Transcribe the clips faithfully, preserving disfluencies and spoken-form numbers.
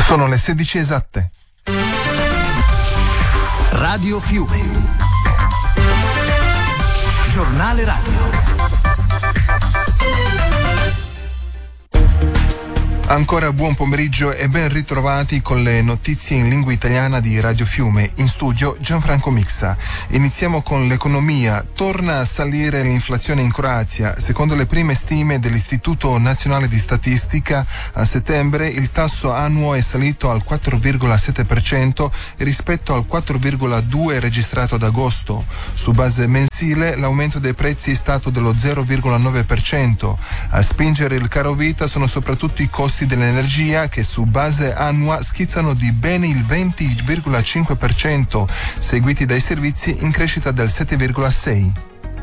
Sono le sedici esatte. Radio Fiume. Giornale radio. Ancora buon pomeriggio e ben ritrovati con le notizie in lingua italiana di Radio Fiume. In studio Gianfranco Mixa. Iniziamo con l'economia. Torna a salire l'inflazione in Croazia. Secondo le prime stime dell'Istituto Nazionale di Statistica, a settembre il tasso annuo è salito al quattro virgola sette per cento rispetto al quattro virgola due per cento registrato ad agosto. Su base mensile l'aumento dei prezzi è stato dello zero virgola nove per cento. A spingere il caro vita sono soprattutto i costi dell'energia, che su base annua schizzano di ben il venti virgola cinque per cento, seguiti dai servizi in crescita del sette virgola sei per cento.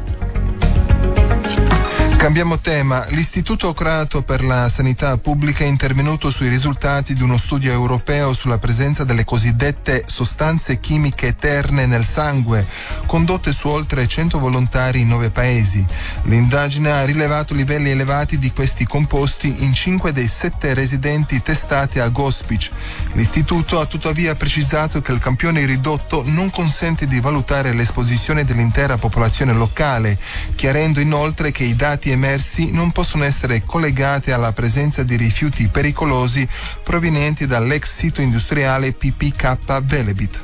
Cambiamo tema. L'Istituto Croato per la Sanità Pubblica è intervenuto sui risultati di uno studio europeo sulla presenza delle cosiddette sostanze chimiche eterne nel sangue, condotte su oltre cento volontari in nove paesi. L'indagine ha rilevato livelli elevati di questi composti in cinque dei sette residenti testati a Gospić. L'Istituto ha tuttavia precisato che il campione ridotto non consente di valutare l'esposizione dell'intera popolazione locale, chiarendo inoltre che i dati emersi non possono essere collegati alla presenza di rifiuti pericolosi provenienti dall'ex sito industriale P P K Velebit.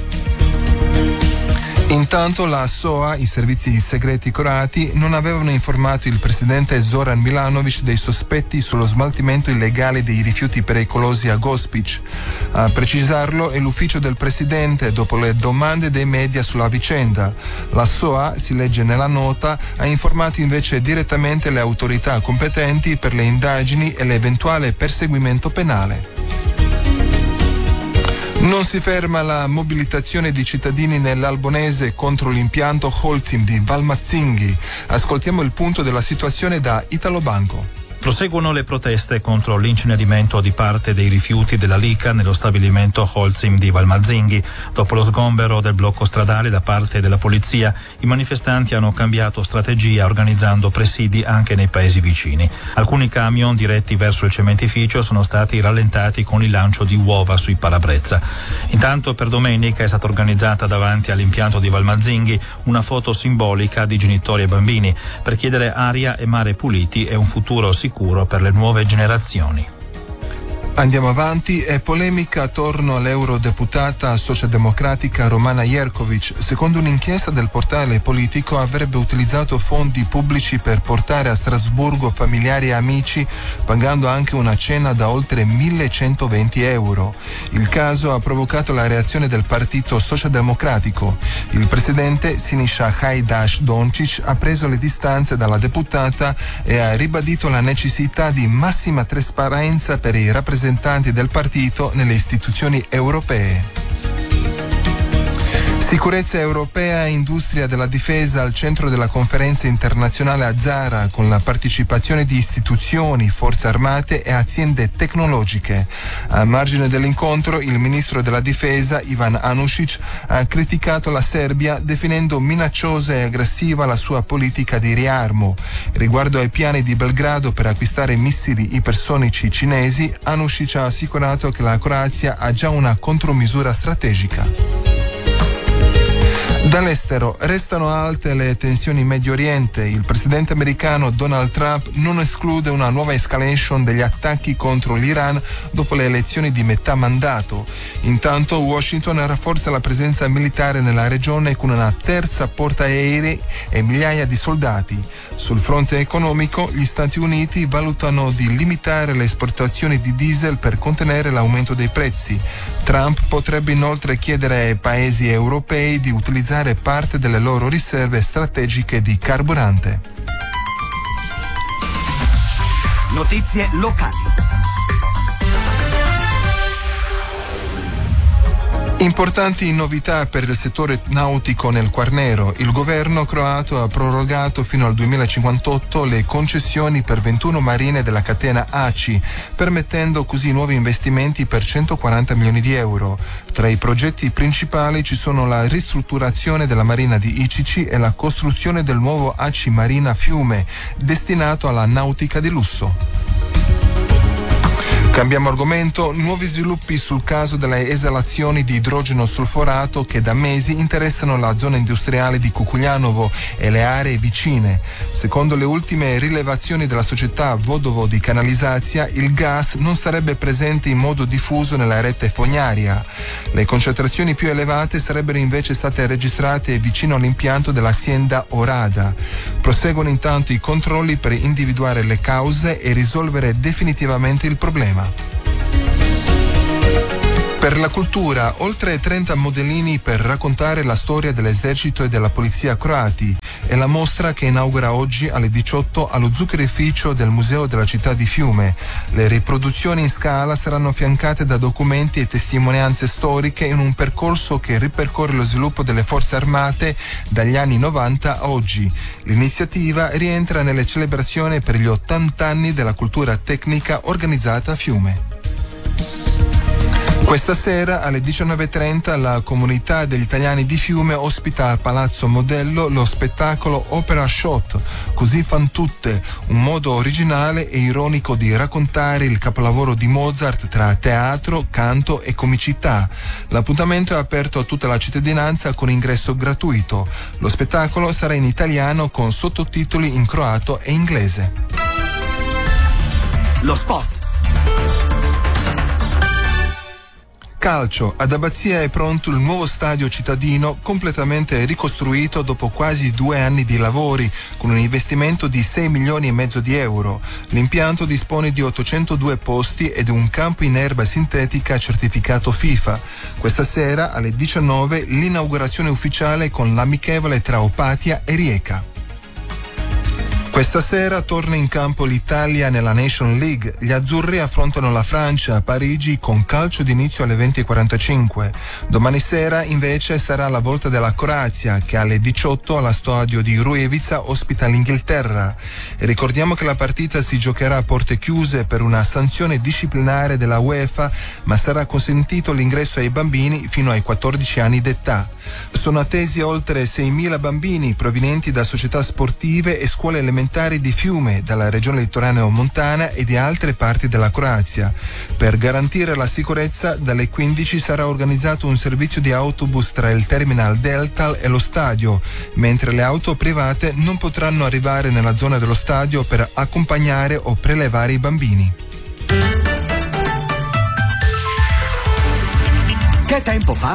Intanto la S O A, i servizi segreti croati, non avevano informato il presidente Zoran Milanovic dei sospetti sullo smaltimento illegale dei rifiuti pericolosi a Gospić. A precisarlo è l'ufficio del presidente dopo le domande dei media sulla vicenda. La S O A, si legge nella nota, ha informato invece direttamente le autorità competenti per le indagini e l'eventuale perseguimento penale. Non si ferma la mobilitazione di cittadini nell'Albonese contro l'impianto Holcim di Valmazzinghi. Ascoltiamo il punto della situazione da Italo Banco. Proseguono le proteste contro l'incenerimento di parte dei rifiuti della Lica nello stabilimento Holcim di Valmazzinghi. Dopo lo sgombero del blocco stradale da parte della polizia, i manifestanti hanno cambiato strategia organizzando presidi anche nei paesi vicini. Alcuni camion diretti verso il cementificio sono stati rallentati con il lancio di uova sui parabrezza. Intanto per domenica è stata organizzata davanti all'impianto di Valmazzinghi una foto simbolica di genitori e bambini per chiedere aria e mare puliti e un futuro sicuro sicuro per le nuove generazioni. Andiamo avanti. È polemica attorno all'eurodeputata socialdemocratica Romana Jerković. Secondo un'inchiesta del portale Politico, avrebbe utilizzato fondi pubblici per portare a Strasburgo familiari e amici, pagando anche una cena da oltre millecentoventi euro. Il caso ha provocato la reazione del partito socialdemocratico. Il presidente Siniša Hajdaš-Dončić ha preso le distanze dalla deputata e ha ribadito la necessità di massima trasparenza per i rappresentanti del partito nelle istituzioni europee. Sicurezza europea e industria della difesa al centro della conferenza internazionale a Zara, con la partecipazione di istituzioni, forze armate e aziende tecnologiche. A margine dell'incontro, il ministro della difesa Ivan Anušić ha criticato la Serbia, definendo minacciosa e aggressiva la sua politica di riarmo. Riguardo ai piani di Belgrado per acquistare missili ipersonici cinesi, Anušić ha assicurato che la Croazia ha già una contromisura strategica. Dall'estero restano alte le tensioni in Medio Oriente. Il presidente americano Donald Trump non esclude una nuova escalation degli attacchi contro l'Iran dopo le elezioni di metà mandato. Intanto Washington rafforza la presenza militare nella regione con una terza portaerei e migliaia di soldati. Sul fronte economico, gli Stati Uniti valutano di limitare le esportazioni di diesel per contenere l'aumento dei prezzi. Trump potrebbe inoltre chiedere ai paesi europei di utilizzare parte delle loro riserve strategiche di carburante. Notizie locali. Importanti novità per il settore nautico nel Quarnero. Il governo croato ha prorogato fino al duemilacinquantotto le concessioni per ventuno marine della catena A C I, permettendo così nuovi investimenti per centoquaranta milioni di euro. Tra i progetti principali ci sono la ristrutturazione della marina di Icici e la costruzione del nuovo A C I Marina Fiume, destinato alla nautica di lusso. Cambiamo argomento, nuovi sviluppi sul caso delle esalazioni di idrogeno solforato che da mesi interessano la zona industriale di Kukuljanovo e le aree vicine. Secondo le ultime rilevazioni della società Vodovo di Kanalizacija, il gas non sarebbe presente in modo diffuso nella rete fognaria. Le concentrazioni più elevate sarebbero invece state registrate vicino all'impianto dell'azienda Orada. Proseguono intanto i controlli per individuare le cause e risolvere definitivamente il problema. Per la cultura, oltre trenta modellini per raccontare la storia dell'esercito e della polizia croati. È la mostra che inaugura oggi alle diciotto allo zuccherificio del Museo della città di Fiume. Le riproduzioni in scala saranno affiancate da documenti e testimonianze storiche in un percorso che ripercorre lo sviluppo delle forze armate dagli anni novanta a oggi. L'iniziativa rientra nelle celebrazioni per gli ottanta anni della cultura tecnica organizzata a Fiume. Questa sera alle diciannove e trenta la comunità degli italiani di Fiume ospita al Palazzo Modello lo spettacolo Opera Shot, Così fan tutte, un modo originale e ironico di raccontare il capolavoro di Mozart tra teatro, canto e comicità. L'appuntamento è aperto a tutta la cittadinanza con ingresso gratuito. Lo spettacolo sarà in italiano con sottotitoli in croato e inglese. Lo sport. Calcio, ad Abbazia è pronto il nuovo stadio cittadino completamente ricostruito dopo quasi due anni di lavori con un investimento di sei milioni e mezzo di euro. L'impianto dispone di ottocentodue posti ed un campo in erba sintetica certificato FIFA. Questa sera alle diciannove l'inaugurazione ufficiale con l'amichevole tra Opatia e Rijeka. Questa sera torna in campo l'Italia nella Nation League. Gli azzurri affrontano la Francia a Parigi con calcio d'inizio alle venti e quarantacinque. Domani sera invece sarà la volta della Croazia che alle diciotto allo stadio di Rujevica ospita l'Inghilterra. E ricordiamo che la partita si giocherà a porte chiuse per una sanzione disciplinare della UEFA, ma sarà consentito l'ingresso ai bambini fino ai quattordici anni d'età. Sono attesi oltre seimila bambini provenienti da società sportive e scuole elementari di Fiume, dalla regione litoraneo-montana e di altre parti della Croazia. Per garantire la sicurezza, dalle quindici sarà organizzato un servizio di autobus tra il terminal Deltal e lo stadio, mentre le auto private non potranno arrivare nella zona dello stadio per accompagnare o prelevare i bambini. Che tempo fa?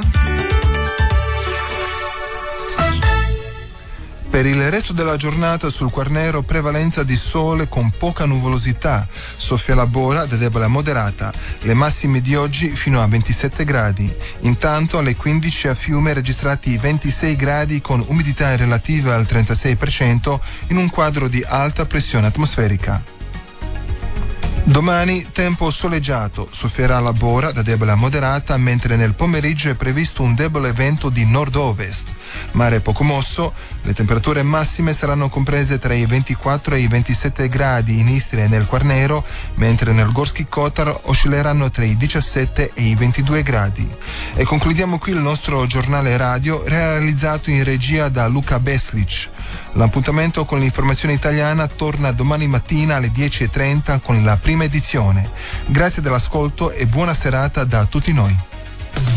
Per il resto della giornata sul Quarnero prevalenza di sole con poca nuvolosità, soffia la bora da debole a moderata, le massime di oggi fino a ventisette gradi. Intanto alle quindici a Fiume registrati ventisei gradi con umidità relativa al trentasei per cento in un quadro di alta pressione atmosferica. Domani tempo soleggiato, soffierà la bora da debole a moderata, mentre nel pomeriggio è previsto un debole vento di nord-ovest. Mare poco mosso, le temperature massime saranno comprese tra i ventiquattro e i ventisette gradi in Istria e nel Quarnero, mentre nel Gorski Kotar oscilleranno tra i diciassette e i ventidue gradi. E concludiamo qui il nostro giornale radio realizzato in regia da Luca Beslic. L'appuntamento con l'informazione italiana torna domani mattina alle dieci e trenta con la prima edizione. Grazie dell'ascolto e buona serata da tutti noi.